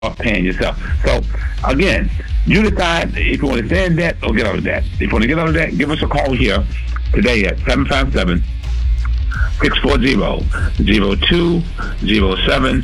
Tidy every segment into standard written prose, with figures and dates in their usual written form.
paying yourself. So again, you decide if you want to stay in debt or get out of debt. If you want to get out of debt, give us a call here today at 757-640-0207.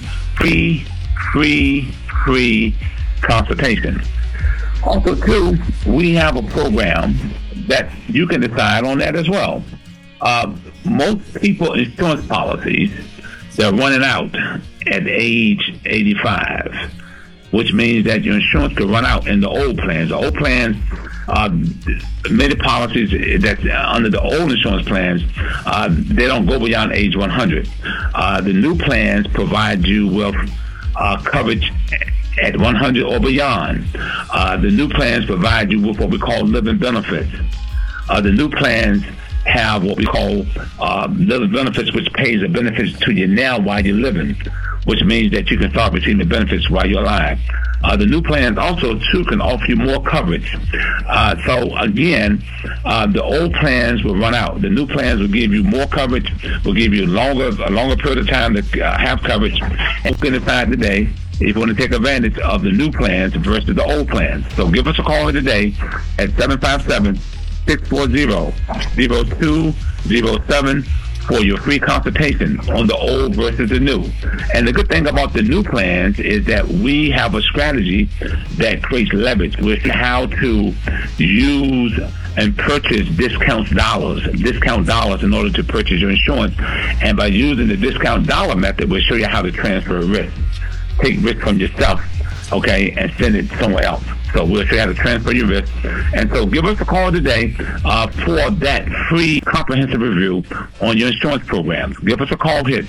Free consultation. Also, too, we have a program that you can decide on that as well. Most people insurance policies, they're running out at age 85, which means that your insurance could run out in the old plans. The old plans, many policies that's under the old insurance plans, they don't go beyond age 100. The new plans provide you with coverage at 100 or beyond. The new plans provide you with what we call living benefits. The new plans have what we call living benefits, which pays the benefits to you now while you're living, which means that you can start receiving the benefits while you're alive. The new plans also, too, can offer you more coverage. So, again, the old plans will run out. The new plans will give you more coverage, will give you a longer period of time to have coverage. And you can decide today if you want to take advantage of the new plans versus the old plans. So give us a call today at 757-640-0207 for your free consultation on the old versus the new. And the good thing about the new plans is that we have a strategy that creates leverage with how to use and purchase discount dollars in order to purchase your insurance. And by using the discount dollar method, we'll show you how to transfer risk. Take risk from yourself, okay, and send it somewhere else. So we'll show you how to transfer your risk. And so give us a call today for that free comprehensive review on your insurance programs. Give us a call here at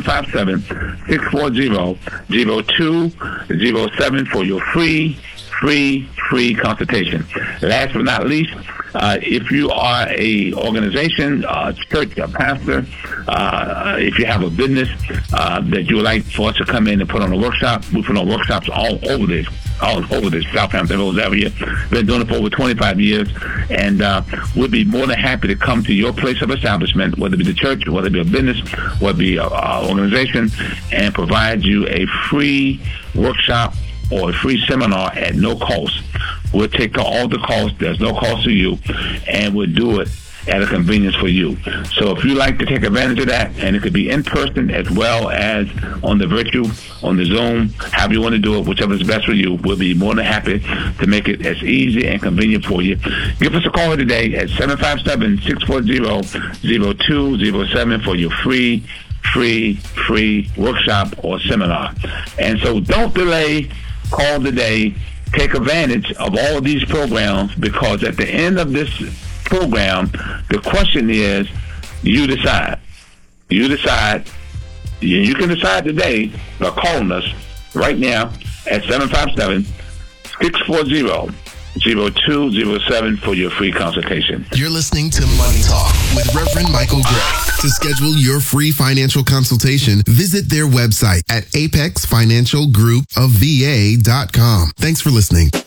757-640-0207 for your free consultation. Last but not least, if you are a organization, church, a pastor, if you have a business that you would like for us to come in and put on a workshop, we put on workshops all over this Southampton Hills area. Been doing it for over 25 years, and we'd be more than happy to come to your place of establishment, whether it be the church, whether it be a business, whether it be an organization, and provide you a free workshop or a free seminar at no cost. We'll take all the costs. There's no cost to you, and we'll do it at a convenience for you. So if you like to take advantage of that, and it could be in person as well as on the virtual, on the Zoom, however you want to do it, whichever is best for you, we'll be more than happy to make it as easy and convenient for you. Give us a call today at 757-640-0207 for your free workshop or seminar. And so don't delay. Call today. Take advantage of all of these programs, because at the end of this program, the question is, you decide. You decide. You can decide today by calling us right now at 757-640-0207 for your free consultation. You're listening to Money Talk with Reverend Michael Gray. To schedule your free financial consultation, visit their website at apexfinancialgroupofva.com. Thanks for listening.